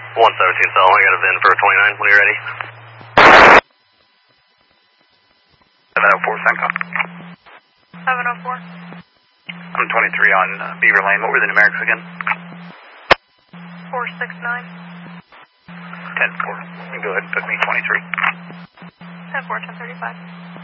117 cell, I got a VIN for 29 when you're ready. 704, Senko. 704. I'm 23 on Beaver Lane. What were the numerics again? 469. 10-4. Go ahead and put me 23. 10-4, 1035.